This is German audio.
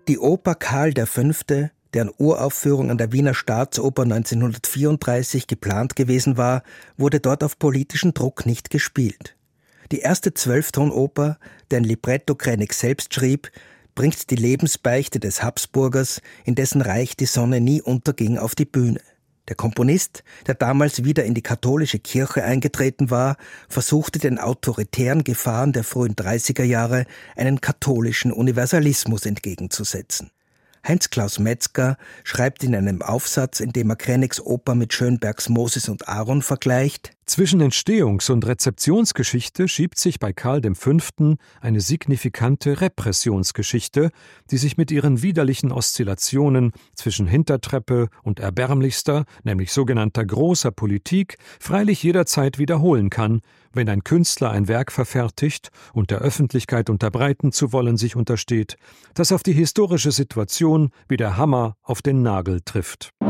Die Oper Karl V., deren Uraufführung an der Wiener Staatsoper 1934 geplant gewesen war, wurde dort auf politischen Druck nicht gespielt. Die erste 12-Ton-Oper, deren Libretto Krennig selbst schrieb, bringt die Lebensbeichte des Habsburgers, in dessen Reich die Sonne nie unterging, auf die Bühne. Der Komponist, der damals wieder in die katholische Kirche eingetreten war, versuchte den autoritären Gefahren der frühen 30er Jahre einen katholischen Universalismus entgegenzusetzen. Heinz-Klaus Metzger schreibt in einem Aufsatz, in dem er Krennigs Oper mit Schönbergs Moses und Aaron vergleicht: Zwischen Entstehungs- und Rezeptionsgeschichte schiebt sich bei Karl V. eine signifikante Repressionsgeschichte, die sich mit ihren widerlichen Oszillationen zwischen Hintertreppe und erbärmlichster, nämlich sogenannter großer Politik, freilich jederzeit wiederholen kann, wenn ein Künstler ein Werk verfertigt und der Öffentlichkeit unterbreiten zu wollen sich untersteht, das auf die historische Situation wie der Hammer auf den Nagel trifft.